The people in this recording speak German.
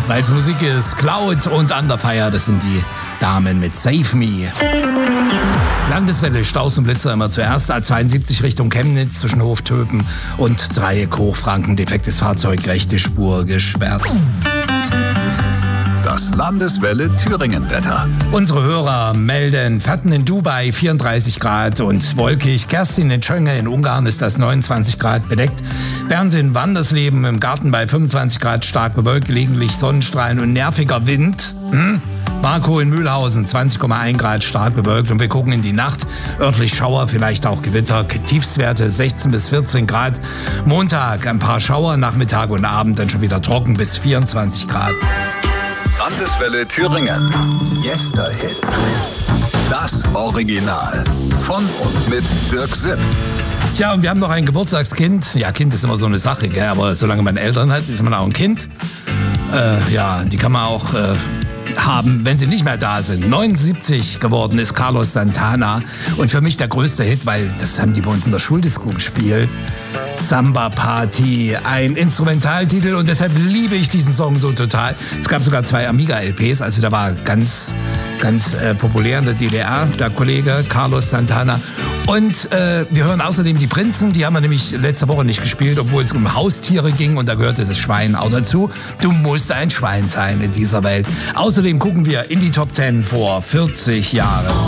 weil's Musik ist. Cloud und Under Fire, das sind die Damen mit Save Me. Landeswelle, Staus und Blitzer immer zuerst. A72 Richtung Chemnitz zwischen Hoftöpen und Dreieck Hochfranken. Defektes Fahrzeug, rechte Spur gesperrt. Das Landeswelle Thüringen-Wetter. Unsere Hörer melden Fatten in Dubai 34 Grad und wolkig. Kerstin in Tschönge in Ungarn ist das 29 Grad bedeckt. Bernd in Wandersleben im Garten bei 25 Grad stark bewölkt, gelegentlich Sonnenstrahlen und nerviger Wind. Marco in Mühlhausen 20,1 Grad stark bewölkt und wir gucken in die Nacht. Örtlich Schauer, vielleicht auch Gewitter. Tiefstwerte 16 bis 14 Grad. Montag ein paar Schauer, Nachmittag und Abend dann schon wieder trocken bis 24 Grad. Landeswelle Thüringen. Yester-Hits. Das Original. Von und mit Dirk Sipp. Tja, und wir haben noch ein Geburtstagskind. Ja, Kind ist immer so eine Sache, gell? Aber solange man Eltern hat, ist man auch ein Kind. Ja, die kann man auch haben, wenn sie nicht mehr da sind. 79 geworden ist Carlos Santana. Und für mich der größte Hit, weil das haben die bei uns in der Schuldisco gespielt. Samba Party, ein Instrumentaltitel und deshalb liebe ich diesen Song so total. Es gab sogar 2 Amiga-LPs, also der war ganz populär in der DDR, der Kollege Carlos Santana. Und wir hören außerdem die Prinzen, die haben wir nämlich letzte Woche nicht gespielt, obwohl es um Haustiere ging und da gehörte das Schwein auch dazu. Du musst ein Schwein sein in dieser Welt. Außerdem gucken wir in die Top 10 vor 40 Jahren.